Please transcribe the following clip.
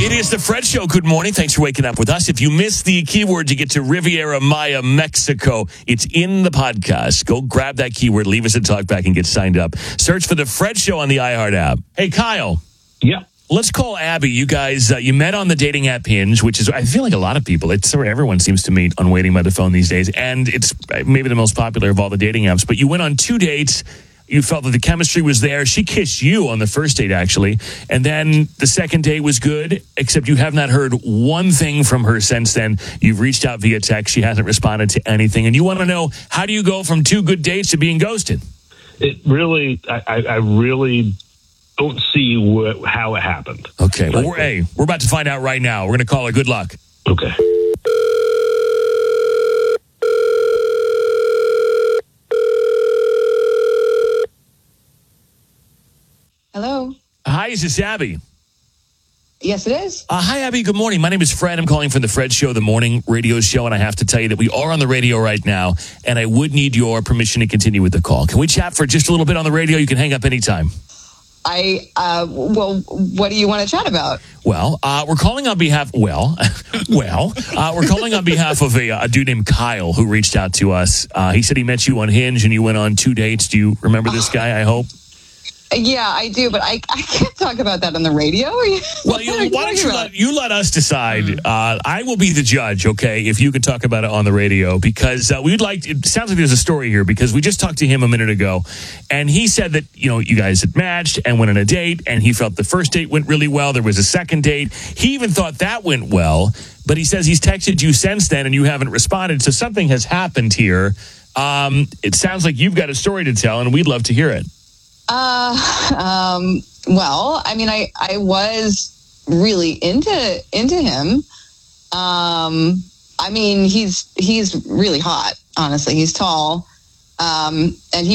It is the Fred Show. Good morning. Thanks for waking up with us. If you missed the keyword, you get to Riviera Maya, Mexico. It's in the podcast. Go grab that keyword, leave us a talkback, and get signed up. Search for the Fred Show on the iHeart app. Hey, Kyle. Yeah. Let's call Abby. You guys, you met on the dating app Hinge, which is, I feel like a lot of people, it's where everyone seems to meet on Waiting by the Phone these days. And it's maybe the most popular of all the dating apps. But you went on 2 dates. You felt that the chemistry was there. She kissed you on the first date, actually. And then the second date was good, except you have not heard one thing from her since then. You've reached out via text. She hasn't responded to anything. And you want to know, how do you go from 2 good dates to being ghosted? It really, I really don't see how it happened. Okay. Well, we're about to find out right now. We're going to call her. Good luck. Okay. Hello. Hi, is this Abby? Yes, it is. Hi, Abby. Good morning. My name is Fred. I'm calling from the Fred Show, the morning radio show, and I have to tell you that we are on the radio right now, and I would need your permission to continue with the call. Can we chat for just a little bit on the radio? You can hang up anytime. Well, what do you want to chat about? Well, we're calling on behalf, we're calling on behalf of a dude named Kyle who reached out to us. He said he met you on Hinge and you went on 2 dates. Do you remember this guy, I hope? Yeah, I do, but I can't talk about that on the radio. Well, why don't you let us decide? I will be the judge, okay, if you can talk about it on the radio, because it sounds like there's a story here, because we just talked to him a minute ago, and he said that, you guys had matched and went on a date, and he felt the first date went really well. There was a second date. He even thought that went well, but he says he's texted you since then and you haven't responded, so something has happened here. It sounds like you've got a story to tell, and we'd love to hear it. Well, I mean, I was really into him. I mean, he's really hot, honestly. He's tall. And he